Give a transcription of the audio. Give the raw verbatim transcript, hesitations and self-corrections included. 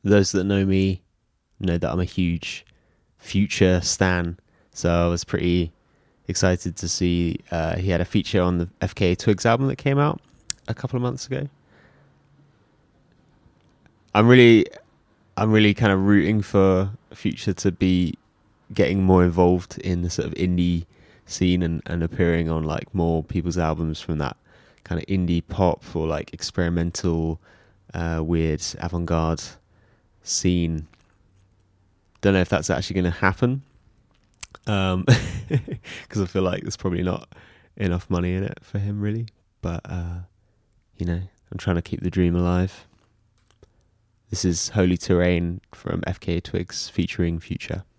those that know me know that I'm a huge Future stan, so I was pretty excited to see uh, he had a feature on the F K A Twigs album that came out a couple of months ago. I'm really, I'm really kind of rooting for Future to be getting more involved in the sort of indie scene and, and appearing on like more people's albums from that kind of indie pop or like experimental, uh, weird avant-garde scene. Don't know if that's actually going to happen, um, because I feel like there's probably not enough money in it for him really. But uh, you know, I'm trying to keep the dream alive. This is Holy Terrain from F K A Twigs featuring Future.